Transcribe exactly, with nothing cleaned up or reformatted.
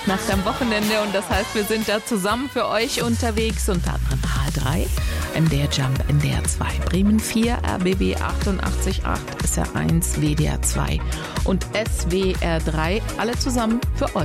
Nach dem Wochenende und das heißt, wir sind da zusammen für euch unterwegs, unter anderem H drei, M D R Jump, N D R zwei, Bremen vier, R B B achtundachtzig Komma acht, S R eins, W D R zwei und S W R drei, alle zusammen für euch.